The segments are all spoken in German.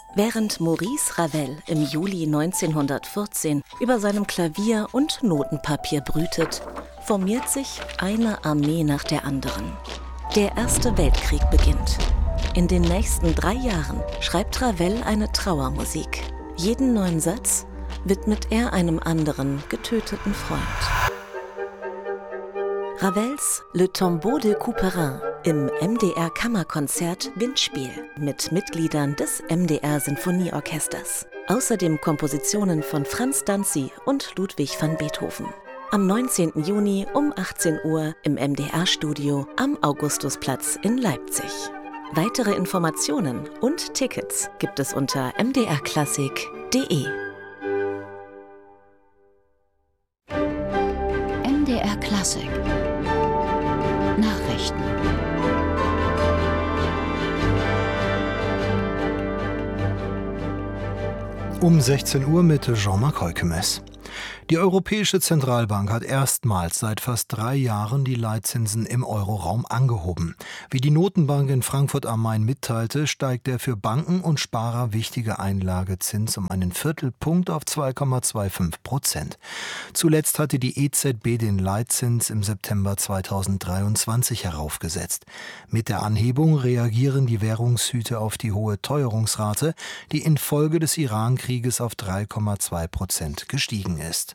Während Maurice Ravel im Juli 1914 über seinem Klavier und Notenpapier brütet, formiert sich eine Armee nach der anderen. Der Erste Weltkrieg beginnt. In den nächsten 3 Jahren schreibt Ravel eine Trauermusik. Jeden neuen Satz widmet er einem anderen getöteten Freund. Ravels Le Tombeau de Couperin im MDR-Kammerkonzert Windspiel mit Mitgliedern des MDR-Sinfonieorchesters. Außerdem Kompositionen von Franz Danzi und Ludwig van Beethoven. Am 19. Juni um 18 Uhr im MDR-Studio am Augustusplatz in Leipzig. Weitere Informationen und Tickets gibt es unter mdrklassik.de. MDR Klassik Nachrichten. Um 16 Uhr mit Jean-Marc Heukemes. Die Europäische Zentralbank hat erstmals seit fast 3 Jahren die Leitzinsen im Euroraum angehoben. Wie die Notenbank in Frankfurt am Main mitteilte, steigt der für Banken und Sparer wichtige Einlagezins um einen Viertelpunkt auf 2,25%. Zuletzt hatte die EZB den Leitzins im September 2023 heraufgesetzt. Mit der Anhebung reagieren die Währungshüte auf die hohe Teuerungsrate, die infolge des Iran-Krieges auf 3,2% gestiegen ist.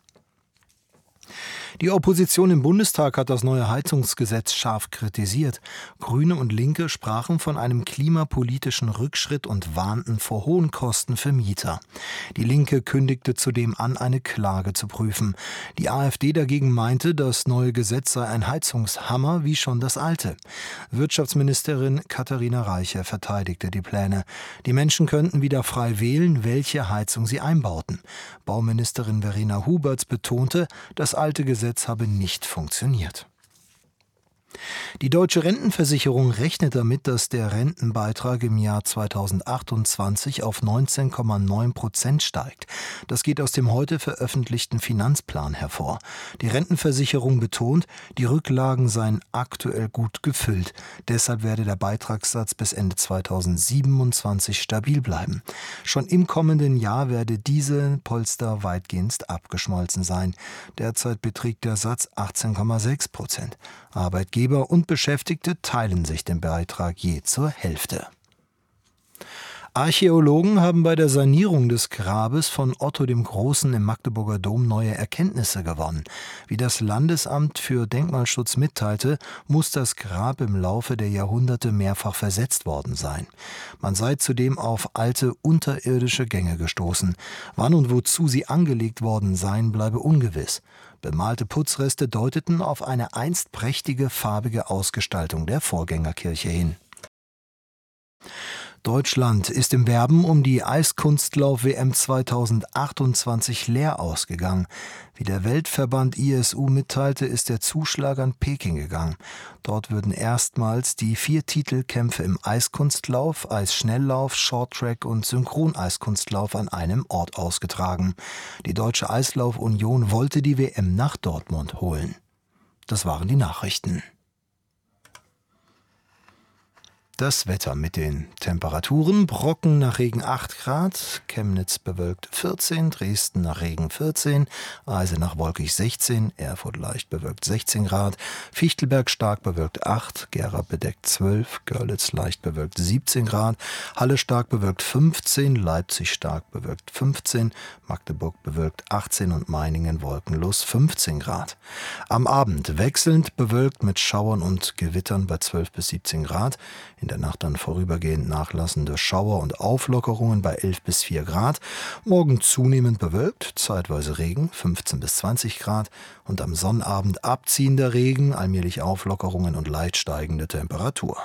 Die Opposition im Bundestag hat das neue Heizungsgesetz scharf kritisiert. Grüne und Linke sprachen von einem klimapolitischen Rückschritt und warnten vor hohen Kosten für Mieter. Die Linke kündigte zudem an, eine Klage zu prüfen. Die AfD dagegen meinte, das neue Gesetz sei ein Heizungshammer wie schon das alte. Wirtschaftsministerin Katharina Reiche verteidigte die Pläne. Die Menschen könnten wieder frei wählen, welche Heizung sie einbauten. Bauministerin Verena Huberts betonte, das alte Gesetz habe nicht funktioniert. Die Deutsche Rentenversicherung rechnet damit, dass der Rentenbeitrag im Jahr 2028 auf 19,9% steigt. Das geht aus dem heute veröffentlichten Finanzplan hervor. Die Rentenversicherung betont, die Rücklagen seien aktuell gut gefüllt. Deshalb werde der Beitragssatz bis Ende 2027 stabil bleiben. Schon im kommenden Jahr werde diese Polster weitgehend abgeschmolzen sein. Derzeit beträgt der Satz 18,6%. Arbeitgeber und Beschäftigte teilen sich den Beitrag je zur Hälfte. Archäologen haben bei der Sanierung des Grabes von Otto dem Großen im Magdeburger Dom neue Erkenntnisse gewonnen. Wie das Landesamt für Denkmalschutz mitteilte, muss das Grab im Laufe der Jahrhunderte mehrfach versetzt worden sein. Man sei zudem auf alte unterirdische Gänge gestoßen. Wann und wozu sie angelegt worden seien, bleibe ungewiss. Bemalte Putzreste deuteten auf eine einst prächtige farbige Ausgestaltung der Vorgängerkirche hin. Deutschland ist im Werben um die Eiskunstlauf-WM 2028 leer ausgegangen. Wie der Weltverband ISU mitteilte, ist der Zuschlag an Peking gegangen. Dort würden erstmals die 4 Titelkämpfe im Eiskunstlauf, Eisschnelllauf, Shorttrack und Synchroneiskunstlauf an einem Ort ausgetragen. Die Deutsche Eislauf-Union wollte die WM nach Dortmund holen. Das waren die Nachrichten. Das Wetter mit den Temperaturen: Brocken nach Regen 8 Grad, Chemnitz bewölkt 14, Dresden nach Regen 14, Eisenach wolkig 16, Erfurt leicht bewölkt 16 Grad, Fichtelberg stark bewölkt 8, Gera bedeckt 12, Görlitz leicht bewölkt 17 Grad, Halle stark bewölkt 15, Leipzig stark bewölkt 15, Magdeburg bewölkt 18 und Meiningen wolkenlos 15 Grad. Am Abend wechselnd bewölkt mit Schauern und Gewittern bei 12 bis 17 Grad. In der Nacht dann vorübergehend nachlassende Schauer und Auflockerungen bei 11 bis 4 Grad. Morgen zunehmend bewölkt, zeitweise Regen, 15 bis 20 Grad. Und am Sonnabend abziehender Regen, allmählich Auflockerungen und leicht steigende Temperatur.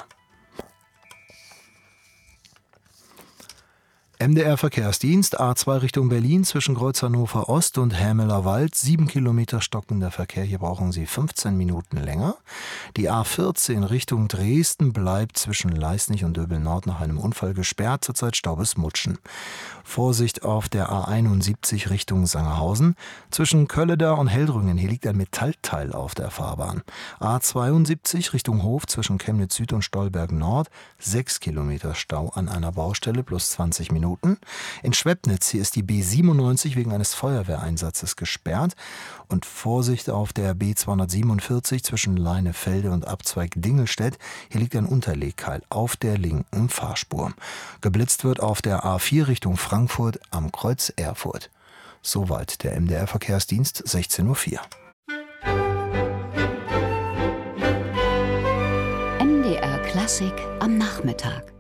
MDR-Verkehrsdienst, A2 Richtung Berlin zwischen Kreuz Hannover Ost und Hämeler Wald, 7 Kilometer stockender Verkehr, hier brauchen Sie 15 Minuten länger. Die A14 Richtung Dresden bleibt zwischen Leisnig und Döbel Nord nach einem Unfall gesperrt, zurzeit Staubes-Mutschen. Vorsicht auf der A71 Richtung Sangerhausen, zwischen Kölleda und Heldrungen, hier liegt ein Metallteil auf der Fahrbahn. A72 Richtung Hof zwischen Chemnitz Süd und Stolberg Nord, 6 Kilometer Stau an einer Baustelle plus 20 Minuten Minuten. In Schwebnitz, hier ist die B97 wegen eines Feuerwehreinsatzes gesperrt. Und Vorsicht auf der B247 zwischen Leinefelde und Abzweig Dingelstedt. Hier liegt ein Unterlegkeil auf der linken Fahrspur. Geblitzt wird auf der A4 Richtung Frankfurt am Kreuz Erfurt. Soweit der MDR-Verkehrsdienst, 16:04 Uhr. MDR Klassik am Nachmittag.